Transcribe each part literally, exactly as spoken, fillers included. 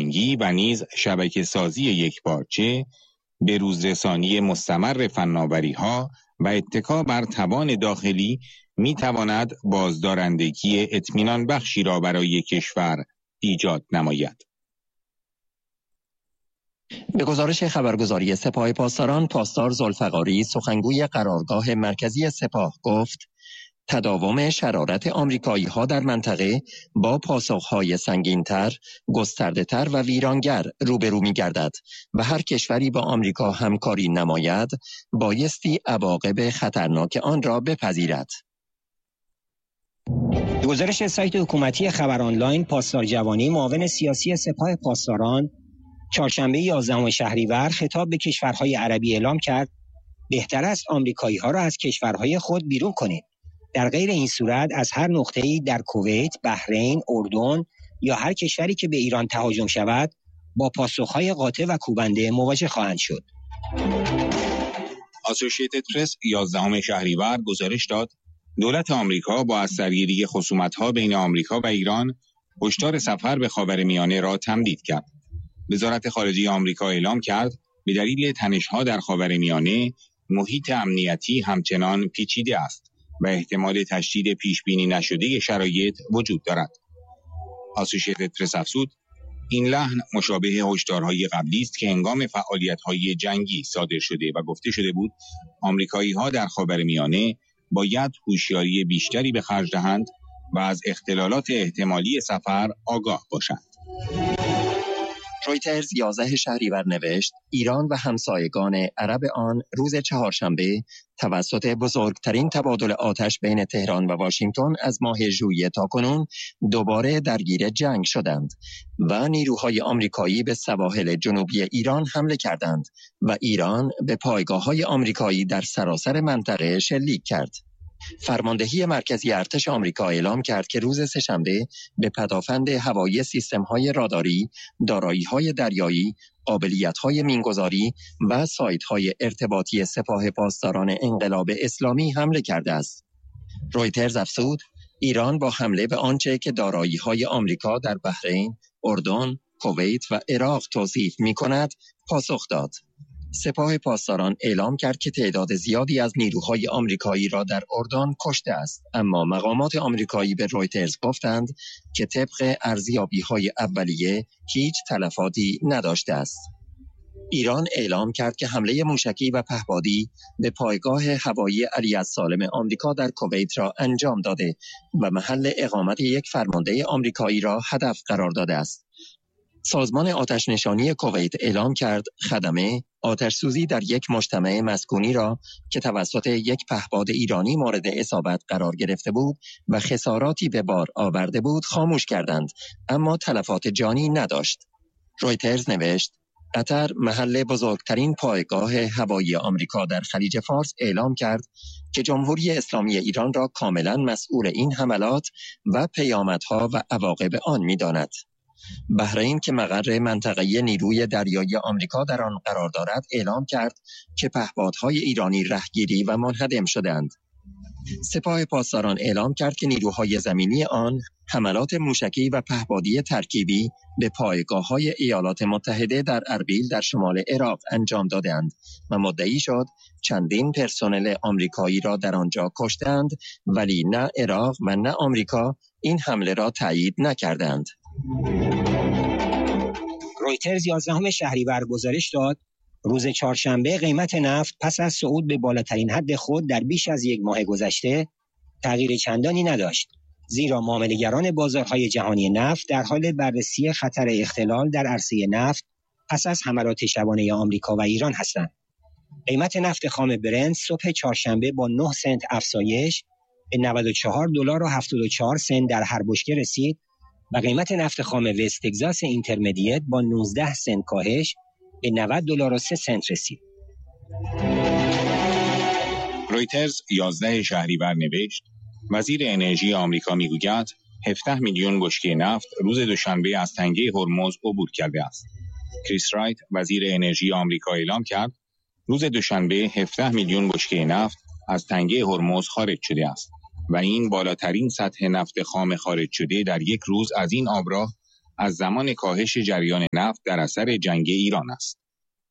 جنگی و نیز شبکه سازی یکپارچه، به روزرسانی مستمر فناوری‌ها و اتکا بر توان داخلی می تواند بازدارندگی اطمینان بخشی را برای کشور ایجاد نماید. به گزارش خبرگزاری سپاه پاسداران، پاسدار ذوالفقاری سخنگوی قرارگاه مرکزی سپاه گفت تداوم شرارت آمریکایی‌ها در منطقه با پاسخ‌های سنگین‌تر، گسترده‌تر و ویرانگر روبرو می‌گردد و هر کشوری با آمریکا همکاری نماید بایستی عواقب خطرناک آن را بپذیرد. گزارش سایت حکومتی خبر آنلاین، پاسدار جوانی معاون سیاسی سپاه پاسداران چهارشنبه یازدهم شهریور خطاب به کشورهای عربی اعلام کرد بهتر است آمریکایی‌ها را از کشورهای خود بیرون کنید. در غیر این صورت از هر نقطه‌ای در کویت، بحرین، اردن یا هر کشوری که به ایران تهاجم شود با پاسخهای قاطع و کوبنده مواجه خواهند شد. اسوشییتد پرس یازدهم شهریور گزارش داد دولت آمریکا با از سرگیری خصومت‌ها بین آمریکا و ایران هشدار سفر به خاورمیانه را تمدید کرد. وزارت خارجه آمریکا اعلام کرد به دلیل تنش‌ها در خاورمیانه محیط امنیتی همچنان پیچیده است و احتمال تشدید پیشبینی نشده شرایط وجود دارد. اسوشییتد پرس افزود این لحن مشابه هشدارهای قبلی است که هنگام فعالیت‌های جنگی صادر شده و گفته شده بود آمریکایی‌ها در خاورمیانه باید هوشیاری بیشتری به خرج دهند و از اختلالات احتمالی سفر آگاه باشند. رویترز یازده شهریور نوشت ایران و همسایگان عرب آن روز چهارشنبه توسط بزرگترین تبادل آتش بین تهران و واشنگتن از ماه ژوئیه تاکنون دوباره درگیر جنگ شدند و نیروهای آمریکایی به سواحل جنوبی ایران حمله کردند و ایران به پایگاه‌های آمریکایی در سراسر منطقه شلیک کرد. فرماندهی مرکزی ارتش آمریکا اعلام کرد که روز سه‌شنبه به پدافند هوایی سیستم‌های راداری، دارایی‌های دریایی، قابلیت‌های مینگذاری و سایت‌های ارتباطی سپاه پاسداران انقلاب اسلامی حمله کرده است. رویترز افزود ایران با حمله به آنچه که دارایی‌های آمریکا در بحرین، اردن، کویت و عراق توصیف می‌کند پاسخ داد. سپاه پاسداران اعلام کرد که تعداد زیادی از نیروهای آمریکایی را در اردن کشته است، اما مقامات آمریکایی به رویترز گفتند که طبق ارزیابی‌های اولیه هیچ تلفاتی نداشته است. ایران اعلام کرد که حمله موشکی و پهپادی به پایگاه هوایی علی السالم آمریکا در کویت را انجام داده و محل اقامت یک فرمانده آمریکایی را هدف قرار داده است. سازمان آتش نشانی کویت اعلام کرد خدمه آتش سوزی در یک مجتمع مسکونی را که توسط یک پهپاد ایرانی مورد اصابت قرار گرفته بود و خساراتی به بار آورده بود خاموش کردند، اما تلفات جانی نداشت. رویترز نوشت قطر محل بزرگترین پایگاه هوایی آمریکا در خلیج فارس اعلام کرد که جمهوری اسلامی ایران را کاملا مسئول این حملات و پیامدها و عواقب آن می‌داند. بحرین که مقر منطقه نیروی دریایی آمریکا در آن قرار دارد اعلام کرد که پهپادهای ایرانی رهگیری و منهدم شدند. سپاه پاسداران اعلام کرد که نیروهای زمینی آن حملات موشکی و پهپادی ترکیبی به پایگاه‌های ایالات متحده در اربیل در شمال عراق انجام دادند و مدعی شد چندین پرسنل آمریکایی را در آنجا کشتند، ولی نه عراق و نه آمریکا این حمله را تایید نکردند. رویترز یازدهم شهریور گزارش داد روز چهارشنبه قیمت نفت پس از صعود به بالاترین حد خود در بیش از یک ماه گذشته تغییر چندانی نداشت، زیرا معامله‌گران بازارهای جهانی نفت در حال بررسی خطر اختلال در عرصه نفت پس از حملات شبانه آمریکا و ایران هستند. قیمت نفت خام برنت صبح چهارشنبه با نه سنت افزایش به نود و چهار دلار و هفتاد و چهار سنت در هر بشکه رسید و قیمت نفت خام وست تگزاس اینترمدیت با نوزده سنت کاهش به نود دلار و سه سنت رسید. رویترز یازده شهریور نوشت وزیر انرژی آمریکا میگوید هفده میلیون بشکه نفت روز دوشنبه از تنگه هرمز عبور کرده است. کریس رایت وزیر انرژی آمریکا اعلام کرد روز دوشنبه هفده میلیون بشکه نفت از تنگه هرمز خارج شده است و این بالاترین سطح نفت خام خارج شده در یک روز از این آبراه از زمان کاهش جریان نفت در اثر جنگ ایران است.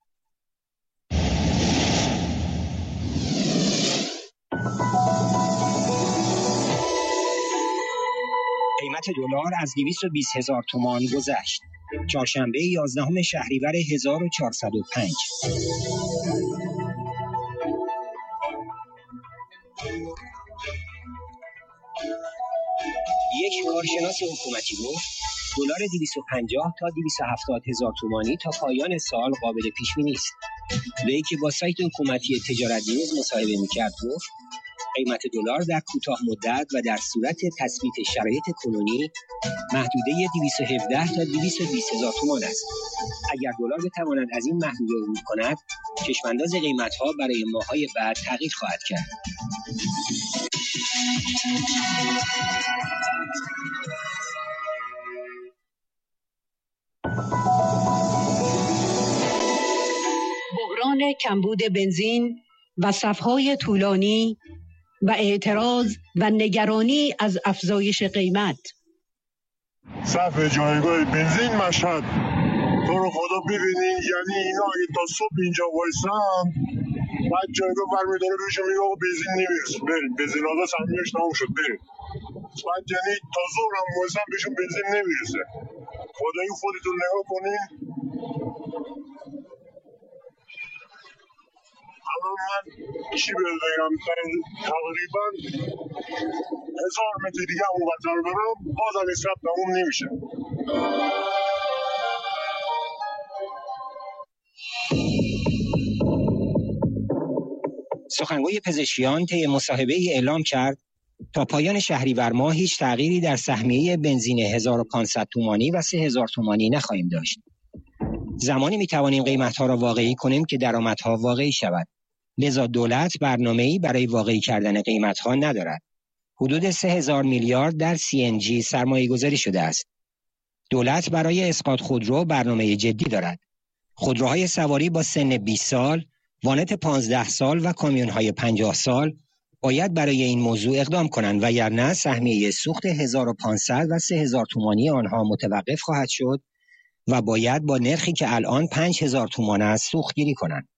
قیمت دلار از دویست و بیست هزار تومان گذشت. چهارشنبه یازدهم شهریور هزار و چهارصد و پنج. یک کارشناس حکومتی گفت دلار دویست و پنجاه تا دویست و هفتاد هزار تومانی تا پایان سال قابل پیش بینی است. وی که با سایت حکومتی تجارت نیوز مصاحبه می‌کرد گفت قیمت دلار در کوتاه مدت و در صورت تثبیت شرایط کنونی محدوده دویست و هفده تا دویست و بیست هزار تومان است. اگر دلار بتواند از این محدوده عبور کند، چشمانداز قیمت‌ها برای ماه‌های بعد تغییر خواهد کرد. بحران کمبود بنزین و صف‌های طولانی و اعتراض و نگرانی از افزایش قیمت. صف جایگاه بنزین مشهد، تو رو خدا ببینین، یعنی اینا اگه تا صبح اینجا وایسن بعد جایگاه برمیداره بهشون میگه آقا بنزین نمیرسه، بریم بنزین آزا سهمیه‌اش تموم شد بریم. بعد یعنی تا ظهر هم وایسن بهشون بنزین نمیرسه. خدایی خودتون نگاه کنین. الان من چی بگم، تقریبا هزار متر دیگه اونورتر برم بازم این صف تموم نمیشه. سخنگوی پزشکیان طی مصاحبه‌ای اعلام کرد تا پایان شهریور ماه هیچ تغییری در سهمیه بنزین هزار و پانصد تومانی و سه هزار تومانی نخواهیم داشت. زمانی می‌توانیم قیمت‌ها را واقعی کنیم که درآمدها واقعی شود. لذا دولت برنامه‌ای برای واقعی کردن قیمت‌ها ندارد. حدود سه هزار میلیارد در سی ان جی سرمایه‌گذاری شده است. دولت برای اسقاط خودرو برنامه جدی دارد. خودروهای سواری با سن بیست سال، وانت پانزده سال و کامیون‌های پنجاه سال باید برای این موضوع اقدام کنند وگرنه سهمیه سوخت هزار و پانصد و سه هزار تومانی آنها متوقف خواهد شد و باید با نرخی که الان پنج هزار تومان است سوختگیری کنند.